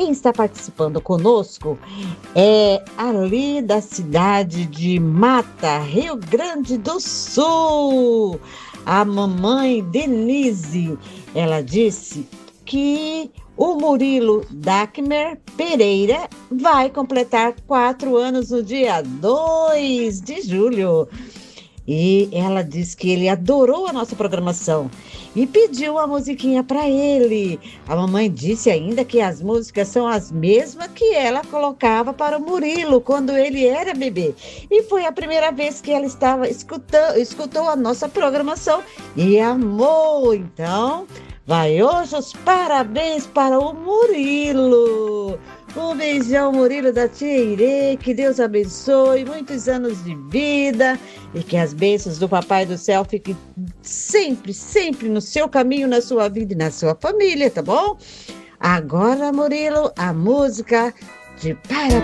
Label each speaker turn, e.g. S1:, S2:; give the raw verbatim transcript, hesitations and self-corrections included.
S1: Quem está participando conosco é ali da cidade de Mata, Rio Grande do Sul. A mamãe Denise, ela disse que o Murilo Dachmer Pereira vai completar quatro anos no dia dois de julho. E ela disse que ele adorou a nossa programação e pediu uma musiquinha para ele. A mamãe disse ainda que as músicas são as mesmas que ela colocava para o Murilo quando ele era bebê. E foi a primeira vez que ela estava escutando, escutou a nossa programação e amou. Então, vai hoje os parabéns para o Murilo. Um beijão, Murilo, da tia Irê, que Deus abençoe, muitos anos de vida e que as bênçãos do Papai do Céu fiquem sempre, sempre no seu caminho, na sua vida e na sua família, tá bom? Agora, Murilo, a música de parabéns.